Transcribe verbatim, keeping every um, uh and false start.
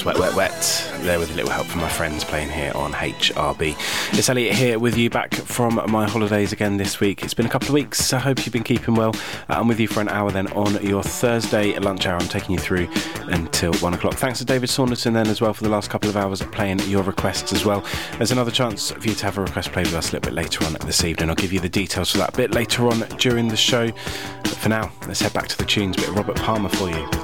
Wet, Wet, Wet. There with a little help from my friends playing here on H R B. It's Elliot here with you back from my holidays again this week. It's been a couple of weeks. I hope you've been keeping well. Uh, I'm with you for an hour then on your Thursday lunch hour. I'm taking you through until one o'clock. Thanks to David Saunderson then as well for the last couple of hours playing your requests as well. There's another chance for you to have a request played with us a little bit later on this evening. I'll give you the details for that a bit later on during the show. But for now, let's head back to the tunes. A bit of Robert Palmer for you.